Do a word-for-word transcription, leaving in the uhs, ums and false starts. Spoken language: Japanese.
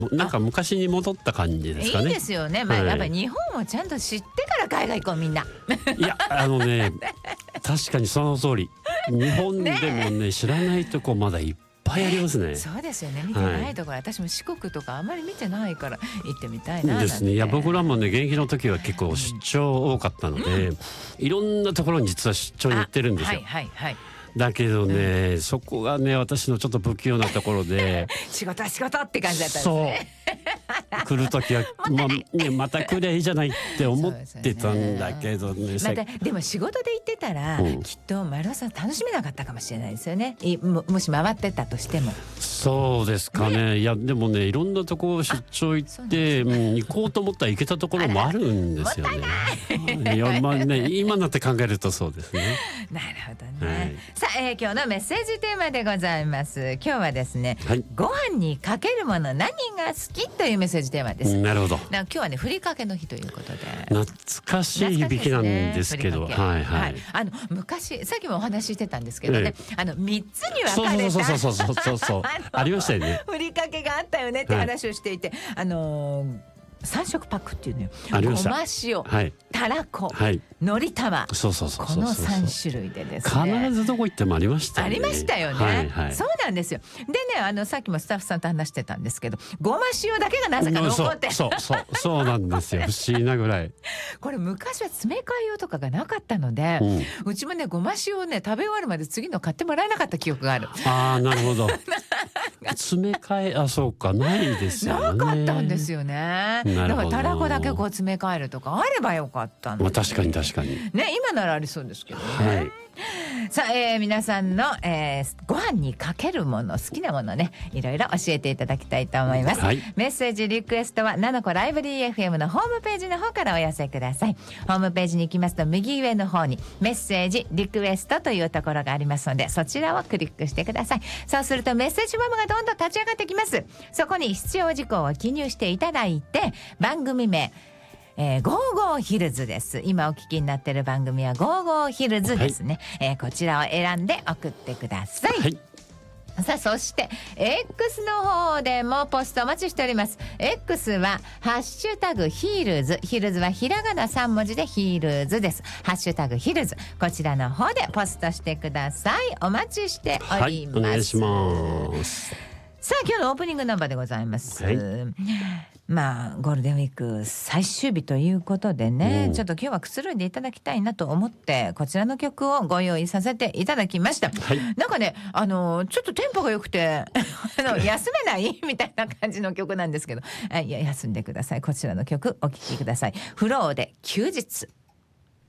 なんか昔に戻った感じですかね。 いいですよね、まあはいやっぱり日本をちゃんと知ってから海外行こうみんな。 いやあのね確かにその通り、日本でもね知らないとこまだいっぱいありますね。 そうですよね、見てないところ、はい、私も四国とかあんまり見てないから行ってみたいななんてですね。いや僕らもね現役の時は結構出張多かったので、うん、いろんなところに実は出張に行ってるんですよ。 はいはいはい。 だけどね、うん、そこがね私のちょっと不器用なところで仕事は仕事って感じだったんですね。 そう来る時はまあ、ね、また来りゃいいじゃないって思ってたんだけどね。 またでも仕事で行ってたら、うん、きっと丸尾さん楽しめなかったかもしれないですよね。も, もし回ってたとしても。そうですかね。 ね、いやでもねいろんなところ出張行って、うん、行こうと思ったら行けたところもあるんですよね。いやまあね今になって考えるとそうですね。 なるほどね。はい、さあ、えー、今日のメッセージテーマでございます。今日はですね、はい、ご飯にかけるもの何が好きというメッセージテーマです。 なるほど。 今日はねふりかけの日ということで懐かしい響きなんですけど、ね、はいはい、はい、 あの昔さっきもお話ししてたんですけどね、ええ、あのみっつに分かれたそうそうそうそうそうそうありましたよね。 ふりかけがあったよねって話をしていて、はい、あのー三色パックっていうのよ。ごま塩、はい、たらこ、はい、のり玉、そうそうそうそう、この三種類でですね。 必ずどこ行ってもありましたね。 ありましたよね。はいはい、そうなんですよ。でね、あのさっきもスタッフさんと話してたんですけど、ごま塩だけがなぜか残って、 そうそうそうそうなんですよ。不思議なぐらい。 これ昔は詰め替え用とかがなかったので、うん、うちもねごま塩をね食べ終わるまで次の買ってもらえなかった記憶がある。 ああなるほど。詰め替えあそうかないですよね。 なかったんですよね。だからたらこだけこう詰め替えるとかあればよかったんです、ね。 まあ確かに確かに。 ね今ならありそうですけどね。はい、さあ、えー、皆さんの、えー、ご飯にかけるもの好きなものねいろいろ教えていただきたいと思います。はい、メッセージリクエストはナノコライブリー エフエム のホームページの方からお寄せください。ホームページに行きますと右上の方にメッセージリクエストというところがありますのでそちらをクリックしてください。そうするとメッセージフォームがどんどん立ち上がってきます。そこに必要事項を記入していただいて番組名えー、ゴーゴーヒルズです。今お聞きになっている番組はゴーゴーヒルズですね、はい、えー、こちらを選んで送ってください。はい、さあそして X の方でもポストお待ちしております。 X はハッシュタグヒールズ、ヒルズはひらがなさん文字でヒールズです。ハッシュタグヒルズこちらの方でポストしてください。お待ちしております。はい、お願いします。さあ今日のオープニングナンバーでございます。はい、まあゴールデンウィーク最終日ということでね、うん、ちょっと今日はくつろいでいただきたいなと思ってこちらの曲をご用意させていただきました。はい、なんかねあのちょっとテンポが良くてあの休めないみたいな感じの曲なんですけど、いや休んでください。こちらの曲お聴きください。フローで休日。